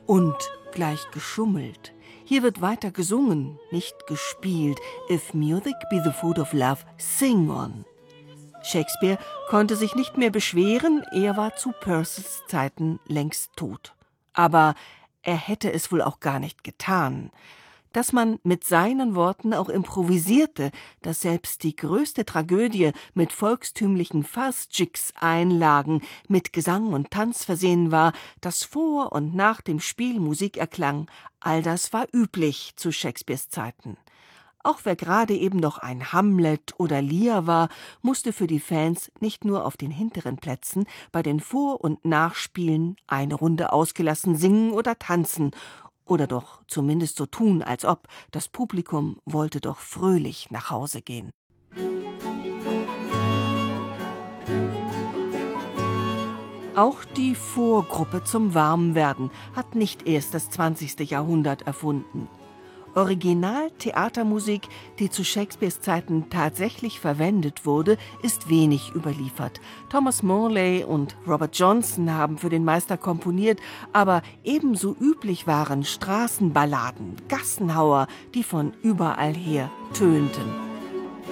Und gleich geschummelt. Hier wird weiter gesungen, nicht gespielt. If music be the food of love, sing on. Shakespeare konnte sich nicht mehr beschweren, er war zu Purcells Zeiten längst tot. Aber er hätte es wohl auch gar nicht getan. Dass man mit seinen Worten auch improvisierte, dass selbst die größte Tragödie mit volkstümlichen Farce-Jigs-Einlagen, mit Gesang und Tanz versehen war, dass vor und nach dem Spiel Musik erklang, all das war üblich zu Shakespeares Zeiten. Auch wer gerade eben noch ein Hamlet oder Lear war, musste für die Fans nicht nur auf den hinteren Plätzen bei den Vor- und Nachspielen eine Runde ausgelassen singen oder tanzen, oder doch zumindest so tun, als ob das Publikum wollte doch fröhlich nach Hause gehen. Auch die Vorgruppe zum Warmwerden hat nicht erst das 20. Jahrhundert erfunden. Original-Theatermusik, die zu Shakespeares Zeiten tatsächlich verwendet wurde, ist wenig überliefert. Thomas Morley und Robert Johnson haben für den Meister komponiert, aber ebenso üblich waren Straßenballaden, Gassenhauer, die von überall her tönten.